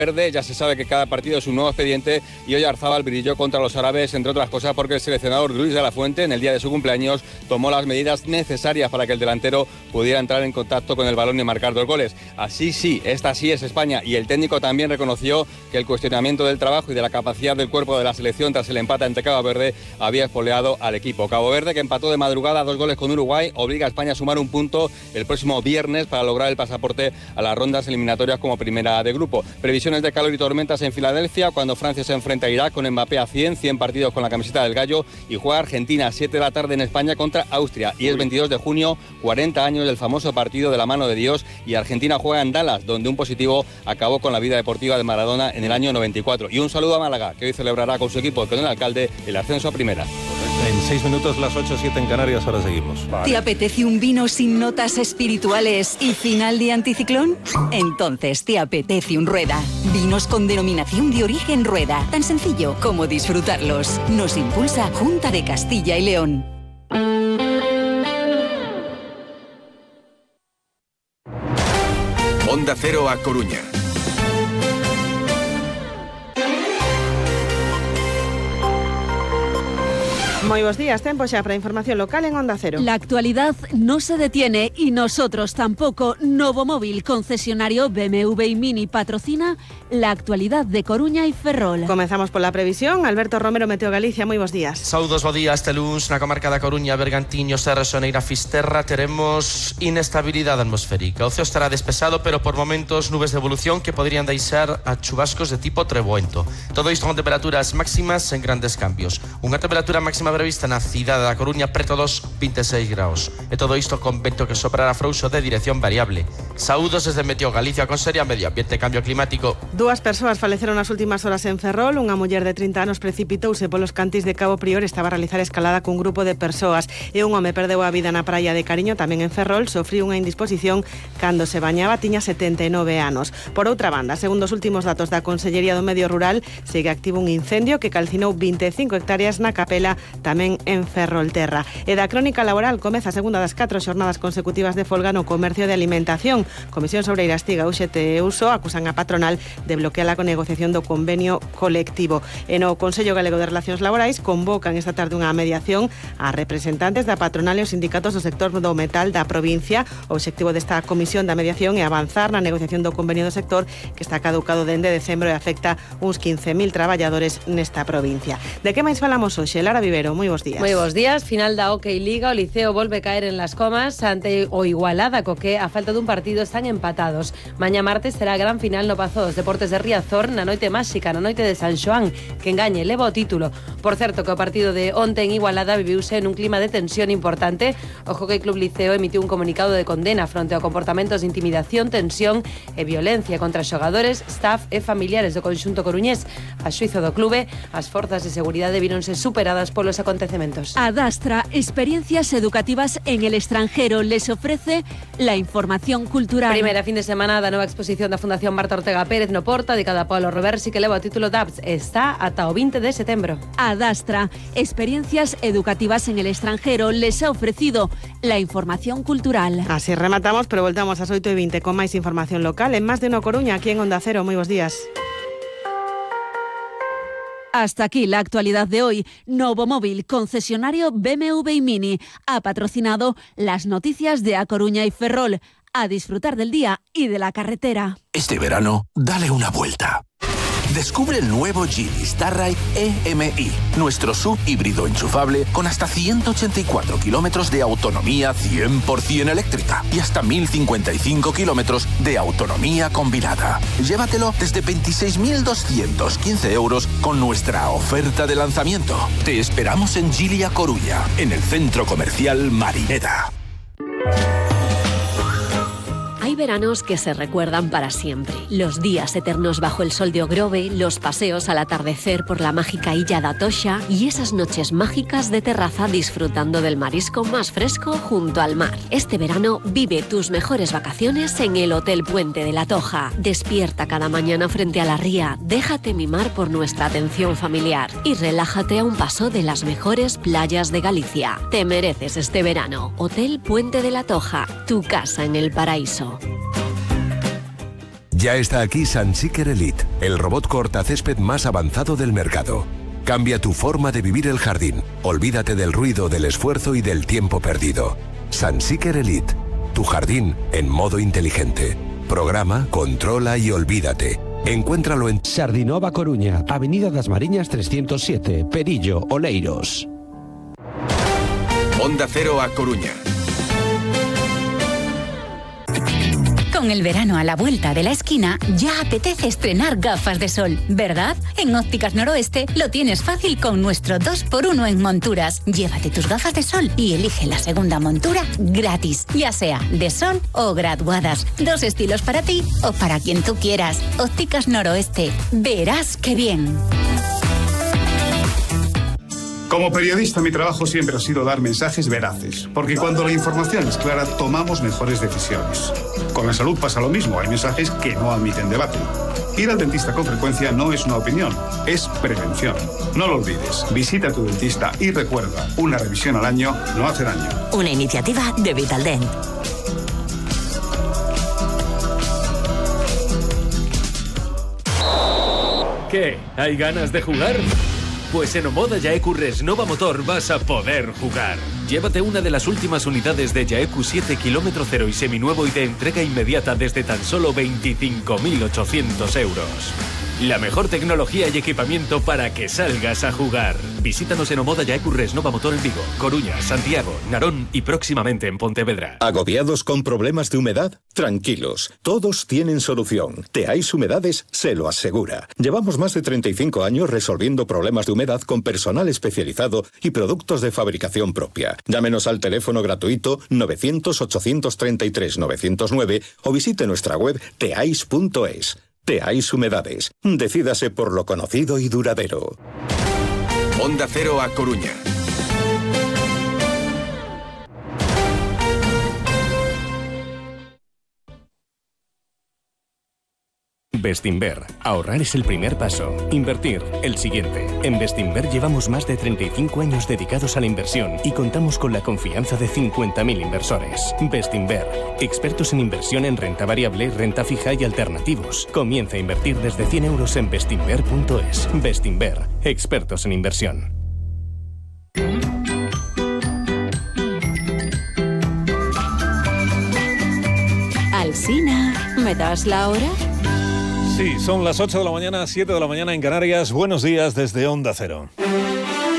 Verde, ya se sabe que cada partido es un nuevo expediente y hoy Arzabal brilló contra los árabes, entre otras cosas porque el seleccionador Luis de la Fuente, en el día de su cumpleaños, tomó las medidas necesarias para que el delantero pudiera entrar en contacto con el balón y marcar 2 goles. Así sí, esta sí es España, y el técnico también reconoció que el cuestionamiento del trabajo y de la capacidad del cuerpo de la selección tras el empate ante Cabo Verde había espoleado al equipo. Cabo Verde, que empató de madrugada 2 goles con Uruguay, obliga a España a sumar un punto el próximo viernes para lograr el pasaporte a las rondas eliminatorias como primera de grupo. Previsiones de calor y tormentas en Filadelfia cuando Francia se enfrenta a Irak con Mbappé a 100 partidos con la camiseta del Gallo, y juega Argentina a 7 de la tarde en España contra Austria, y es 22 de junio, 40 años del famoso partido de la mano de Dios, y Argentina juega en Dallas, donde un positivo acabó con la vida deportiva de Maradona en el año 94. Y un saludo a Málaga, que hoy celebrará con su equipo, con el alcalde, el ascenso a primera. En 6 minutos, las 8:07 en Canarias, ahora seguimos. Vale. ¿Te apetece un vino sin notas espirituales y final de anticiclón? Entonces te apetece un Rueda. Vinos con denominación de origen Rueda. Tan sencillo como disfrutarlos. Nos impulsa Junta de Castilla y León. Onda Cero a Coruña. Moi bos días, tempo xa para información local en Onda Cero. La actualidad no se detiene y nosotros tampoco. Novomóvil, concesionario BMW y Mini, patrocina la actualidad de Coruña y Ferrol. Comenzamos por la previsión. Alberto Romero, Meteo Galicia, moi bos días. Saúdos, bo día. Este luns na comarca da Coruña, Bergantiños, Serra, Soneira, Fisterra teremos inestabilidade atmosférica. O ceo estará despexado, pero por momentos nubes de evolución que poderían deixar a chubascos de tipo treboento. Todo isto con temperaturas máximas en grandes cambios. Unha temperatura máxima prevista na cidade da Coruña preto dos 26 graus. E todo isto con vento que soprará frouxo de dirección variable. Saúdos desde Meteo Galicia, con Seria Medio Ambiente e Cambio Climático. 2 persoas faleceron nas últimas horas en Ferrol. Unha muller de 30 anos precipitouse polos cantis de Cabo Prior, estaba a realizar escalada cun grupo de persoas, e un home perdeu a vida na praia de Cariño, tamén en Ferrol. Sofriu unha indisposición cando se bañaba, tiña 79 anos. Por outra banda, segundo os últimos datos da Consellería do Medio Rural, segue activo un incendio que calcinou 25 hectáreas na Capela, tamén en Ferrolterra. E da crónica laboral comeza a segunda das 4 xornadas consecutivas de folga no comercio de alimentación. Comisión Obreira Estiga, UGT e Uso acusan a patronal de bloquear a negociación do convenio colectivo. E no Consello Galego de Relacións Laborais convocan esta tarde unha mediación a representantes da patronal e os sindicatos do sector do metal da provincia. O obxectivo desta comisión da mediación é avanzar na negociación do convenio do sector que está caducado dende decembro e afecta uns 15.000 traballadores nesta provincia. De que máis falamos hoxe? Lara Vivero, moi bons días. Moi bons días. Final da OK Liga, o Liceo volve caer en las comas ante o Igualada, co que a falta dun partido están empatados. Mañá martes será a gran final no Pazo dos Deportes de Riazor, na noite máxica, na noite de San Xoán. Que engañe, leva o título. Por certo, que o partido de onte en Igualada viviuse en un clima de tensión importante. O Hockey Club Liceo emitiu un comunicado de condena fronte a comportamentos de intimidación, tensión e violencia contra xogadores, staff e familiares do conxunto coruñés. A xuizo do clube, as forzas de seguridade víronse superadas polos acontecementos. Adastra, experiencias educativas en el extranjero, les ofrece la información cultural. Primeira fin de semana da nova exposición da Fundación Marta Ortega Pérez no Porta, dedicada a Paulo Roversi, que leva o título DAPS. Está ata o 20 de setembro. Adastra, experiencias educativas en el extranjero, les ha ofrecido la información cultural. Así rematamos, pero voltamos ás 8:20 con máis información local en Más de Uno Coruña, aquí en Onda Cero. Moi bons días. Hasta aquí la actualidad de hoy. Novomóvil, concesionario BMW y Mini, ha patrocinado las noticias de A Coruña y Ferrol. A disfrutar del día y de la carretera. Este verano, dale una vuelta. Descubre el nuevo Geely Starride EMI, nuestro SUV híbrido enchufable con hasta 184 kilómetros de autonomía 100% eléctrica y hasta 1055 kilómetros de autonomía combinada. Llévatelo desde 26.215 euros con nuestra oferta de lanzamiento. Te esperamos en Geely A Coruña, en el centro comercial Marineda. Hay veranos que se recuerdan para siempre. Los días eternos bajo el sol de Ogrove, los paseos al atardecer por la mágica Illa da Toxa y esas noches mágicas de terraza disfrutando del marisco más fresco junto al mar. Este verano vive tus mejores vacaciones en el Hotel Puente de la Toja. Despierta cada mañana frente a la ría, déjate mimar por nuestra atención familiar y relájate a un paso de las mejores playas de Galicia. Te mereces este verano. Hotel Puente de la Toja, tu casa en el paraíso. Ya está aquí Sunseeker Elite, el robot cortacésped más avanzado del mercado. Cambia tu forma de vivir el jardín. Olvídate del ruido, del esfuerzo y del tiempo perdido. Sunseeker Elite, tu jardín en modo inteligente. Programa, controla y olvídate. Encuéntralo en Sardinova Coruña, Avenida das Mariñas 307, Perillo, Oleiros. Onda Cero A Coruña. Con el verano a la vuelta de la esquina, ya apetece estrenar gafas de sol, ¿verdad? En Ópticas Noroeste lo tienes fácil con nuestro 2x1 en monturas. Llévate tus gafas de sol y elige la segunda montura gratis, ya sea de sol o graduadas. 2 estilos para ti o para quien tú quieras. Ópticas Noroeste, verás qué bien. Como periodista, mi trabajo siempre ha sido dar mensajes veraces, porque cuando la información es clara, tomamos mejores decisiones. Con la salud pasa lo mismo, hay mensajes que no admiten debate. Ir al dentista con frecuencia no es una opinión, es prevención. No lo olvides, visita a tu dentista y recuerda, una revisión al año no hace daño. Una iniciativa de Vitaldent. ¿Qué? ¿Hay ganas de jugar? Pues en Omoda Yaeku Resnova Motor vas a poder jugar. Llévate una de las últimas unidades de Yaeku 7 km 0 y seminuevo y de entrega inmediata desde tan solo 25.800 euros. La mejor tecnología y equipamiento para que salgas a jugar. Visítanos en Omoda Yaeku Resnova Motor en Vigo, Coruña, Santiago, Narón y próximamente en Pontevedra. ¿Agobiados con problemas de humedad? Tranquilos, todos tienen solución. Teáis Humedades se lo asegura. Llevamos más de 35 años resolviendo problemas de humedad con personal especializado y productos de fabricación propia. Llámenos al teléfono gratuito 900-833-909 o visite nuestra web teais.es. Teáis Humedades. Decídase por lo conocido y duradero. Onda Cero A Coruña. Bestinver. Ahorrar es el primer paso. Invertir, el siguiente. En Bestinver llevamos más de 35 años dedicados a la inversión y contamos con la confianza de 50.000 inversores. Bestinver. Expertos en inversión en renta variable, renta fija y alternativos. Comienza a invertir desde 100 euros en bestinver.es. Bestinver. Expertos en inversión. Alsina, ¿me das la hora? Sí, son las 8 de la mañana, 7 de la mañana en Canarias. Buenos días desde Onda Cero.